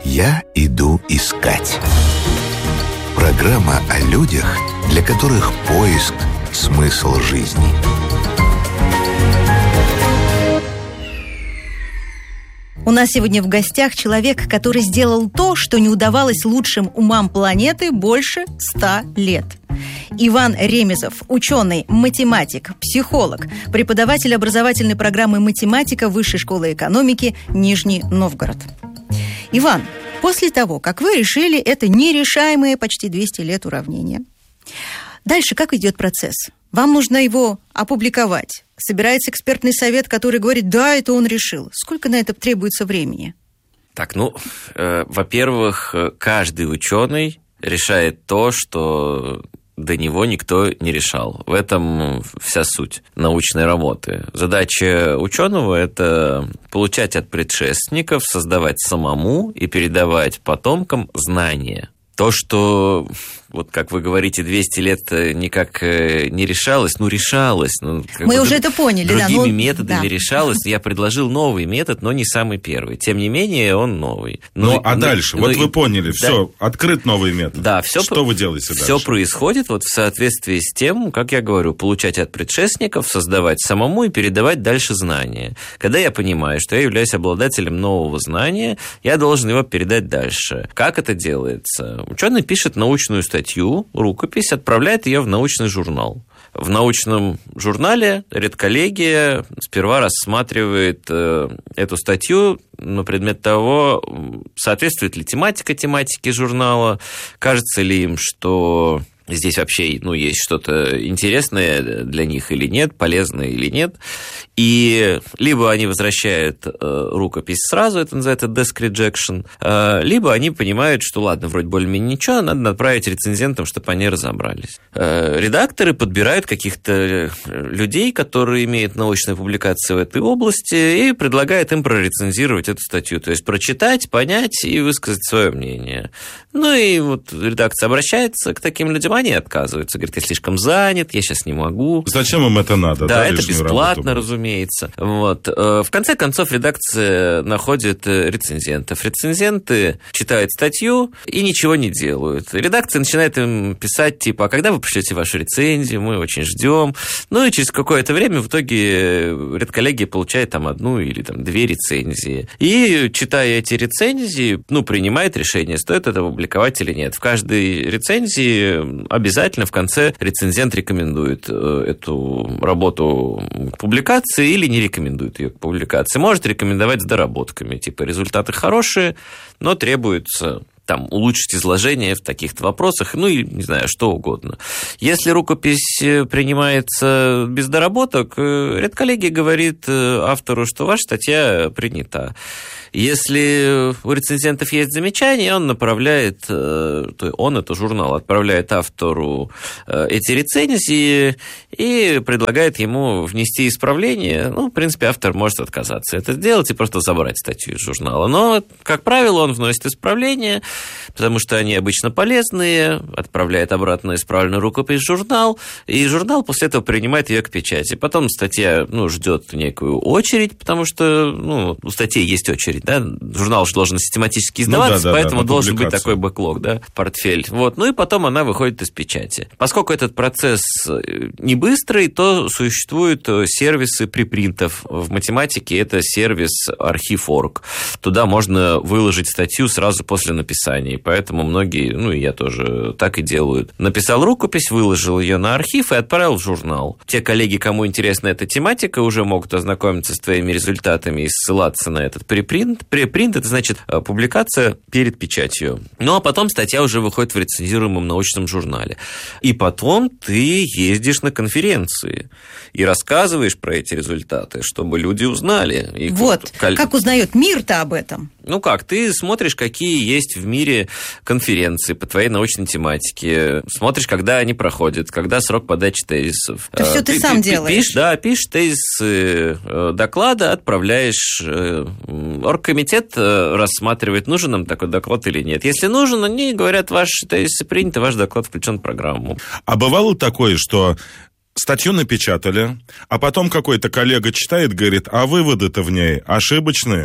«Я иду искать». Программа о людях, для которых поиск – смысл жизни. У нас сегодня в гостях человек, который сделал то, что не удавалось лучшим умам планеты больше 100 лет. Иван Ремезов, ученый, математик, психолог, преподаватель образовательной программы «Математика» Высшей школы экономики Нижний Новгород. Иван, после того, как вы решили это нерешаемое почти 200 лет уравнение, дальше как идет процесс? Вам нужно его опубликовать. Собирается экспертный совет, который говорит, да, это он решил. Сколько на это требуется времени? Так, во-первых, каждый ученый решает то, что до него никто не решал. В этом вся суть научной работы. Задача ученого – это получать от предшественников, создавать самому и передавать потомкам знания. То, что, вот как вы говорите, 200 лет никак не решалось, решалось. Мы уже это поняли. Другими методами решалось. Я предложил новый метод, но не самый первый. Тем не менее, он новый. Дальше? Вы поняли, все, открыт новый метод. Да, что вы делаете дальше? Все происходит в соответствии с тем, как я говорю, получать от предшественников, создавать самому и передавать дальше знания. Когда я понимаю, что я являюсь обладателем нового знания, я должен его передать дальше. Как это делается? Ученый пишет научную статью, рукопись, отправляет ее в научный журнал. В научном журнале редколлегия сперва рассматривает эту статью на предмет того, соответствует ли тематика тематике журнала, кажется ли им, что здесь вообще есть что-то интересное для них или нет, полезное или нет. И либо они возвращают рукопись сразу, это называется desk rejection, либо они понимают, что ладно, вроде более-менее ничего, надо отправить рецензентам, чтобы они разобрались. Редакторы подбирают каких-то людей, которые имеют научные публикации в этой области, и предлагают им прорецензировать эту статью, то есть прочитать, понять и высказать свое мнение. И вот редакция обращается к таким людям, они отказываются, говорят, я слишком занят, я сейчас не могу. Зачем им это надо? Да, это бесплатно, разумеется. В конце концов, редакция находит рецензентов. Рецензенты читают статью и ничего не делают. Редакция начинает им писать, а когда вы пришлете вашу рецензию, мы очень ждем. И через какое-то время в итоге редколлегия получает одну или две рецензии. И, читая эти рецензии, принимает решение, стоит это публиковать или нет. В каждой рецензии обязательно в конце рецензент рекомендует эту работу к публикации или не рекомендует ее к публикации. Может рекомендовать с доработками, результаты хорошие, но требуется улучшить изложение в таких-то вопросах, не знаю, что угодно. Если рукопись принимается без доработок, редколлегия говорит автору, что ваша статья принята. Если у рецензентов есть замечания, это журнал, отправляет автору эти рецензии и предлагает ему внести исправление. В принципе, автор может отказаться это сделать и просто забрать статью из журнала. Но, как правило, он вносит исправления, потому что они обычно полезные, отправляет обратно исправленную рукопись в журнал, и журнал после этого принимает ее к печати. Потом статья ждет некую очередь, потому что у статей есть очередь. Да? Журнал же должен систематически издаваться, поэтому должен быть такой бэклог, портфель. И потом она выходит из печати. Поскольку этот процесс не быстрый, то существуют сервисы препринтов. В математике это сервис Archive.org. Туда можно выложить статью сразу после написания. Поэтому многие, и я тоже так и делают. Написал рукопись, выложил ее на архив и отправил в журнал. Те коллеги, кому интересна эта тематика, уже могут ознакомиться с твоими результатами и ссылаться на этот препринт. Препринт – это значит публикация перед печатью. А потом статья уже выходит в рецензируемом научном журнале. И потом ты ездишь на конференции и рассказываешь про эти результаты, чтобы люди узнали. Как узнает мир-то об этом? Ты смотришь, какие есть в мире конференции по твоей научной тематике, смотришь, когда они проходят, когда срок подачи тезисов. Это все ты сам делаешь? Пишешь тезисы доклада, отправляешь. Оргкомитет рассматривает, нужен нам такой доклад или нет. Если нужен, они говорят, ваши тезисы приняты, ваш доклад включен в программу. А бывало такое, что статью напечатали, а потом какой-то коллега читает, говорит, а выводы-то в ней ошибочные?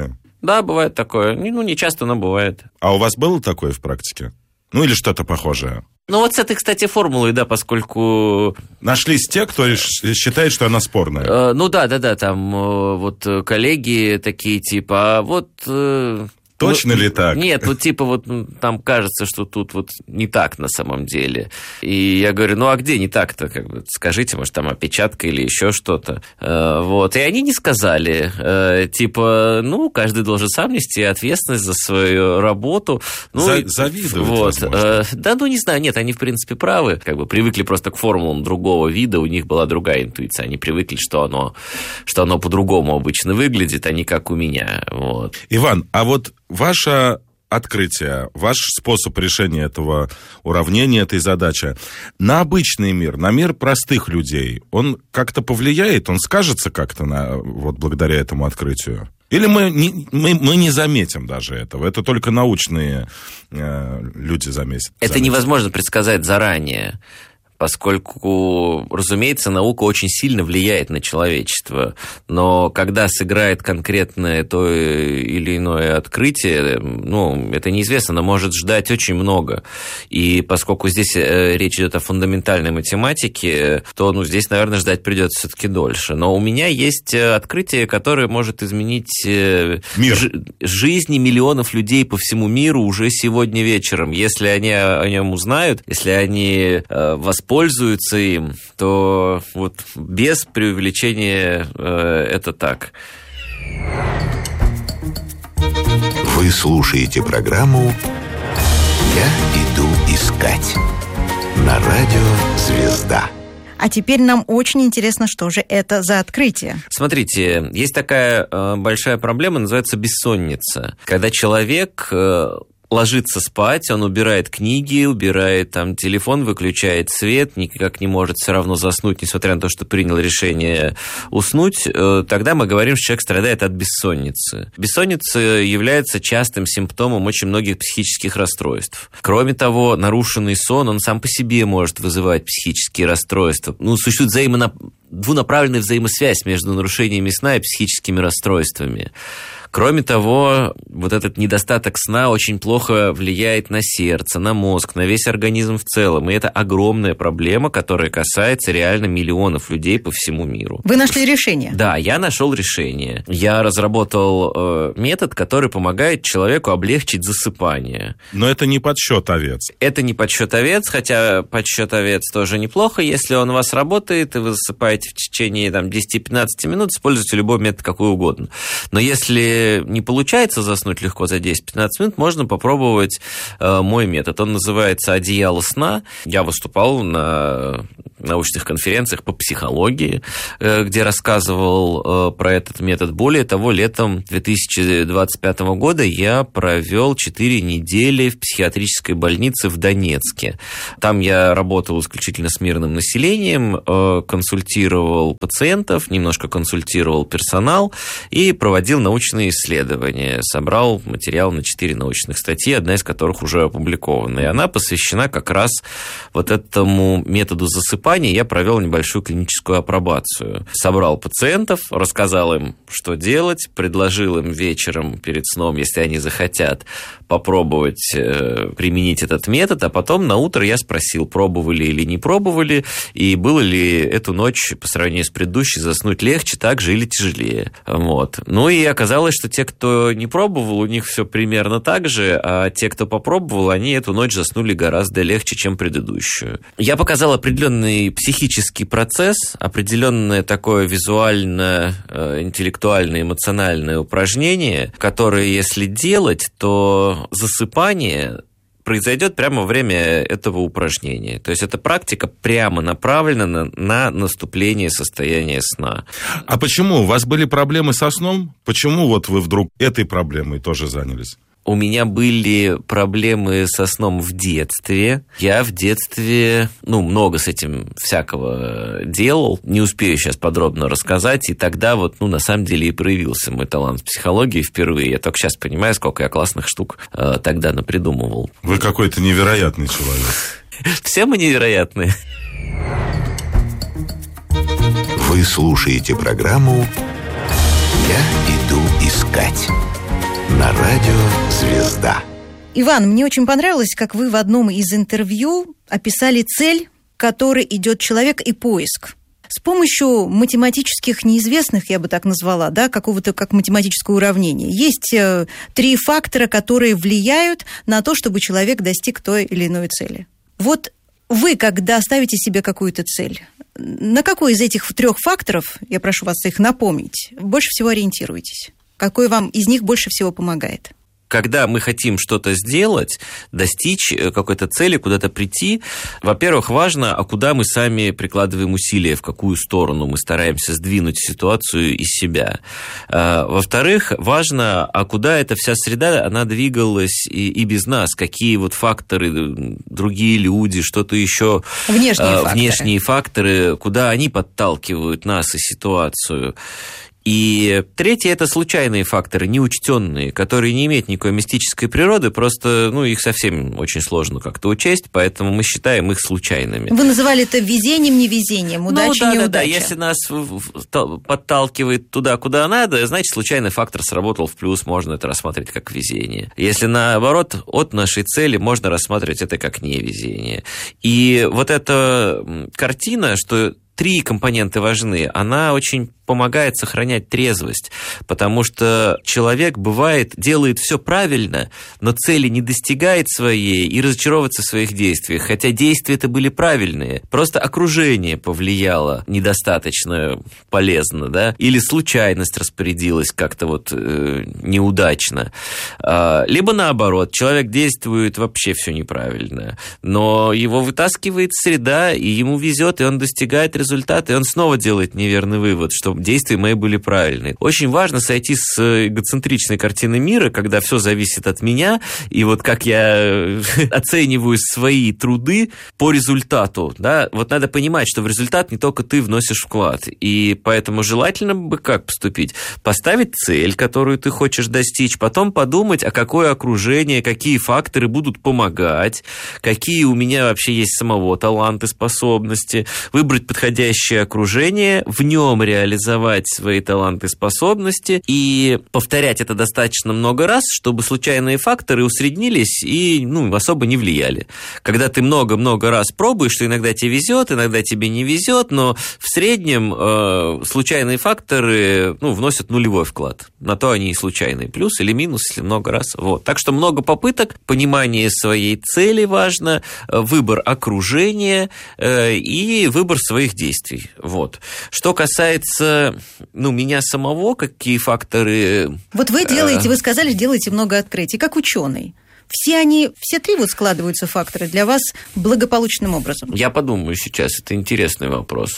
Да, бывает такое. Ну, не часто, но бывает. А у вас было такое в практике? Ну, или что-то похожее? Ну, вот с этой, кстати, формулой, да, поскольку... Нашлись те, кто считает, что она спорная. Ну, да, там вот коллеги такие, типа, а вот... Точно ли так? Нет, вот типа вот там кажется, что тут вот не так на самом деле. И я говорю, ну а где не так-то? Как бы, скажите, может, там опечатка или еще что-то. Вот. И они не сказали. Типа, ну, каждый должен сам нести ответственность за свою работу. Ну, завидуют, вот. возможно. Да, ну, не знаю, нет, они, в принципе, правы. Как бы привыкли просто к формулам другого вида, у них была другая интуиция. Они привыкли, что оно по-другому обычно выглядит, а не как у меня. Вот. Иван, а вот ваше открытие, ваш способ решения этого уравнения, этой задачи на обычный мир, на мир простых людей, он как-то повлияет, он скажется как-то вот благодаря этому открытию? Или мы не заметим даже этого? Это только научные люди заметят? Это невозможно предсказать заранее. Поскольку, разумеется, наука очень сильно влияет на человечество. Но когда сыграет конкретное то или иное открытие, ну, это неизвестно, но может ждать очень много. И поскольку здесь речь идет о фундаментальной математике, то, ну, здесь, наверное, ждать придется все-таки дольше. Но у меня есть открытие, которое может изменить жизни миллионов людей по всему миру уже сегодня вечером. Если они о нем узнают, если они воспользуются им, то вот без преувеличения это так. Вы слушаете программу «Я иду искать» на радио «Звезда». А теперь нам очень интересно, что же это за открытие. Смотрите, есть такая большая проблема, называется бессонница. Когда человек ложится спать, он убирает книги, убирает там телефон, выключает свет, никак не может все равно заснуть, несмотря на то, что принял решение уснуть, тогда мы говорим, что человек страдает от бессонницы. Бессонница является частым симптомом очень многих психических расстройств. Кроме того, нарушенный сон, он сам по себе может вызывать психические расстройства. Ну, существует двунаправленная взаимосвязь между нарушениями сна и психическими расстройствами. Кроме того, вот этот недостаток сна очень плохо влияет на сердце, на мозг, на весь организм в целом. И это огромная проблема, которая касается реально миллионов людей по всему миру. Вы нашли решение? Да, я нашел решение. Я разработал метод, который помогает человеку облегчить засыпание. Но это не подсчет овец. Это не подсчет овец, хотя подсчет овец тоже неплохо. Если он у вас работает, и вы засыпаете в течение 10-15 минут, используйте любой метод, какой угодно. Но если не получается заснуть легко за 10-15 минут, можно попробовать мой метод. Он называется «Одеяло сна». Я выступал на научных конференциях по психологии, где рассказывал про этот метод. Более того, летом 2025 года я провел 4 недели в психиатрической больнице в Донецке. Там я работал исключительно с мирным населением, консультировал пациентов, немножко консультировал персонал и проводил научные исследования. Собрал материал на 4 научных статьи, одна из которых уже опубликована. И она посвящена как раз вот этому методу засыпания. Я провел небольшую клиническую апробацию. Собрал пациентов, рассказал им, что делать, предложил им вечером перед сном, если они захотят, попробовать применить этот метод, а потом на утро я спросил, пробовали или не пробовали, и было ли эту ночь по сравнению с предыдущей заснуть легче, так же или тяжелее. Вот. Ну и оказалось, что те, кто не пробовал, у них все примерно так же, а те, кто попробовал, они эту ночь заснули гораздо легче, чем предыдущую. Я показал определенный психический процесс, определенное такое визуально-интеллектуальное, эмоциональное упражнение, которое, если делать, то засыпание произойдет прямо во время этого упражнения. То есть эта практика прямо направлена на наступление состояния сна. А почему? У вас были проблемы со сном? Почему вот вы вдруг этой проблемой тоже занялись? У меня были проблемы со сном в детстве. Я в детстве, много с этим всякого делал. Не успею сейчас подробно рассказать. И тогда на самом деле и проявился мой талант в психологии впервые. Я только сейчас понимаю, сколько я классных штук тогда напридумывал. Вы какой-то невероятный человек. Все мы невероятные. Вы слушаете программу «Я иду искать» на радио «Звезда». Иван, мне очень понравилось, как вы в одном из интервью описали цель, к которой идет человек, и поиск. С помощью математических неизвестных, я бы так назвала, да, какого-то как математическое уравнение. Есть 3 фактора, которые влияют на то, чтобы человек достиг той или иной цели. Вот вы, когда ставите себе какую-то цель, на какой из этих 3 факторов, я прошу вас их напомнить, больше всего ориентируетесь? Какой вам из них больше всего помогает? Когда мы хотим что-то сделать, достичь какой-то цели, куда-то прийти, во-первых, важно, а куда мы сами прикладываем усилия, в какую сторону мы стараемся сдвинуть ситуацию из себя. Во-вторых, важно, а куда эта вся среда, она двигалась и без нас, какие вот факторы, другие люди, что-то еще, внешние факторы, куда они подталкивают нас и ситуацию. И третье – это случайные факторы, неучтенные, которые не имеют никакой мистической природы, просто их совсем очень сложно как-то учесть, поэтому мы считаем их случайными. Вы называли это везением, невезением, удачей, неудачей. Да, если нас подталкивает туда, куда надо, значит, случайный фактор сработал в плюс, можно это рассматривать как везение. Если, наоборот, от нашей цели, можно рассматривать это как невезение. И вот эта картина, что 3 компоненты важны, она очень помогает сохранять трезвость, потому что человек, бывает, делает все правильно, но цели не достигает своей и разочаровывается в своих действиях, хотя действия это были правильные, просто окружение повлияло недостаточно полезно, да, или случайность распорядилась как-то неудачно, либо наоборот, человек действует вообще все неправильно, но его вытаскивает среда, и ему везет, и он достигает результата, и он снова делает неверный вывод, что действия мои были правильные. Очень важно сойти с эгоцентричной картины мира, когда все зависит от меня, и вот как я оцениваю свои труды по результату. Да? Вот надо понимать, что в результат не только ты вносишь вклад, и поэтому желательно бы как поступить? Поставить цель, которую ты хочешь достичь, потом подумать, а какое окружение, какие факторы будут помогать, какие у меня вообще есть самого таланты, способности, выбрать подходящее окружение, в нем реализовать свои таланты, способности и повторять это достаточно много раз, чтобы случайные факторы усреднились и особо не влияли. Когда ты много-много раз пробуешь, что иногда тебе везет, иногда тебе не везет, но в среднем случайные факторы вносят нулевой вклад. На то они и случайные. Плюс или минус, если много раз. Вот. Так что много попыток, понимание своей цели важно, выбор окружения и выбор своих действий. Вот. Что касается меня самого, какие факторы... Вот вы сказали, делаете много открытий, как ученый. Все 3 складываются факторы для вас благополучным образом? Я подумаю сейчас, это интересный вопрос.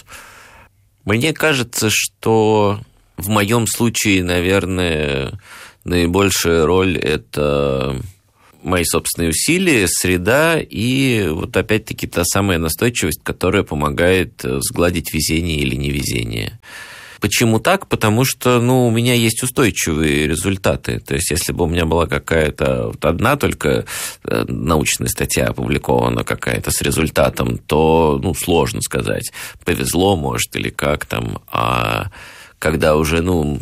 Мне кажется, что в моем случае, наверное, наибольшая роль – это мои собственные усилия, среда и опять-таки та самая настойчивость, которая помогает сгладить везение или невезение. Почему так? Потому что, у меня есть устойчивые результаты. То есть, если бы у меня была какая-то одна только научная статья опубликована какая-то с результатом, то, сложно сказать, повезло, может, или как там, а когда уже,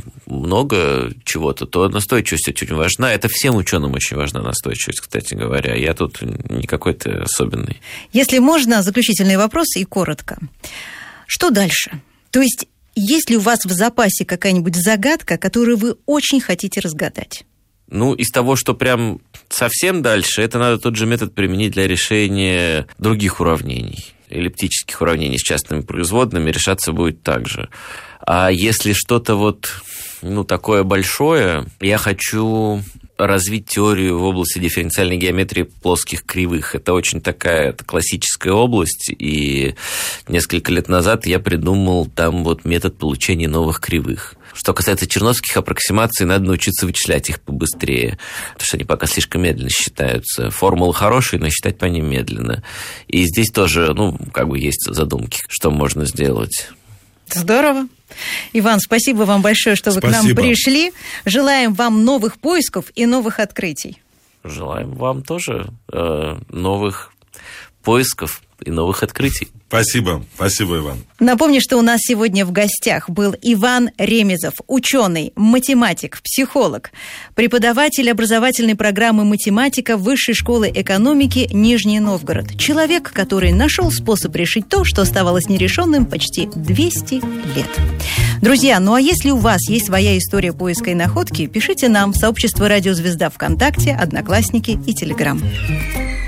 много чего-то, то настойчивость очень важна. Это всем ученым очень важна настойчивость, кстати говоря. Я тут не какой-то особенный. Если можно, заключительный вопрос и коротко. Что дальше? То есть, есть ли у вас в запасе какая-нибудь загадка, которую вы очень хотите разгадать? Из того, что прям совсем дальше, это надо тот же метод применить для решения других уравнений. Эллиптических уравнений с частными производными решаться будет так же. А если что-то такое большое, я хочу развить теорию в области дифференциальной геометрии плоских кривых. Это очень такая классическая область, и несколько лет назад я придумал там метод получения новых кривых. Что касается черновских аппроксимаций, надо научиться вычислять их побыстрее, потому что они пока слишком медленно считаются. Формулы хорошие, но считать по ним медленно. И здесь тоже, есть задумки, что можно сделать. Здорово. Иван, спасибо вам большое, что вы к нам пришли. Желаем вам новых поисков и новых открытий. Желаем вам тоже новых поисков и новых открытий. Спасибо, Иван. Напомню, что у нас сегодня в гостях был Иван Ремезов, ученый, математик, психолог, преподаватель образовательной программы математика Высшей школы экономики Нижний Новгород. Человек, который нашел способ решить то, что оставалось нерешенным почти 200 лет. Друзья, ну а если у вас есть своя история поиска и находки, пишите нам в сообщество «Радио Звезда» ВКонтакте, Одноклассники и Телеграм.